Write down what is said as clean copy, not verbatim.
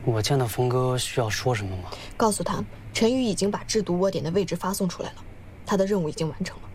我见到峰哥需要说什么吗？ 告诉他，陈宇已经把制毒窝点的位置发送出来了，他的任务已经完成了。